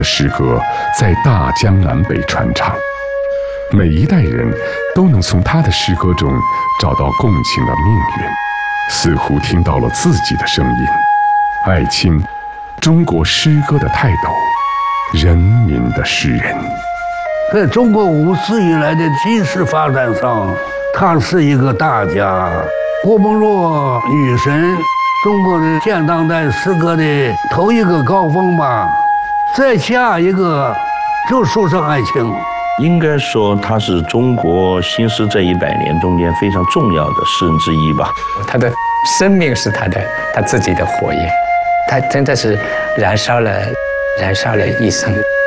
诗歌在大江南北传唱，每一代人都能从他的诗歌中找到共情的命运，似乎听到了自己的声音。艾青，中国诗歌的泰斗，人民的诗人。 在中国五四以来的军事发展上，他是一个大家。郭沫若女神，中国的现当代诗歌的头一个高峰吧。再下一个就说是艾青。 应该说他是中国新诗这100年中间非常重要的诗人之一吧。 他的生命是他自己的火焰，他真的是燃烧了一生。